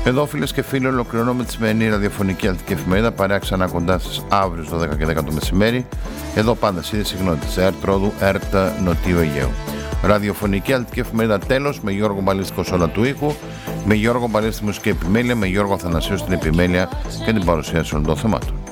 Εδώ, φίλες και φίλοι, ολοκληρώνουμε τη σημερινή ραδιοφωνική Αττική Εφημερίδα. Παρέα ξανά κοντά σας αύριο στις 12 και 10 το μεσημέρι. Εδώ πάντα στη συγνώτης ΕΡΤ Ρόδου, ΕΡΤ Νοτίου Αιγαίου. Ραδιοφωνική Αττική Εφημερίδα τέλος, με Γιώργο Μπαλίστη Κοσόλα του ήχου, με Γιώργο Μπαλίστη μουσική επιμέλεια, με Γιώργο Αθανασίου στην επιμέλεια και την παρουσίαση όλων των θεμάτων.